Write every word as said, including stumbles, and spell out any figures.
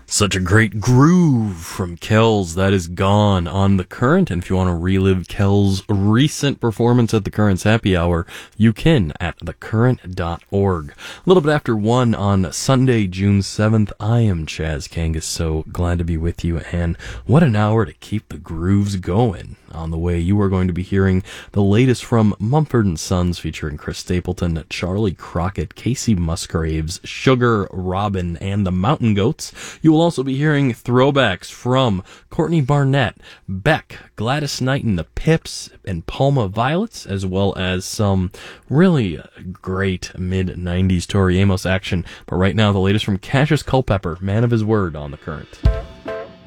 Such a great groove from Kells. That is Gone on The Current. And if you want to relive Kells' recent performance at the Current's Happy Hour, you can at the current dot org. A little bit after one on Sunday, June seventh, I am Chaz Kangas. So glad to be with you. And what an hour to keep the grooves going. On the way, you are going to be hearing the latest from Mumford and Sons featuring Chris Stapleton, Charlie Crockett, Casey Musgraves, Sugar, Robin, and the Mountain Goats. You will also be hearing throwbacks from Courtney Barnett, Beck, Gladys Knight and the Pips, and Palma Violets, as well as some really great mid nineties Tori Amos action. But right now, the latest from Cassius Culpepper, Man of His Word on The Current.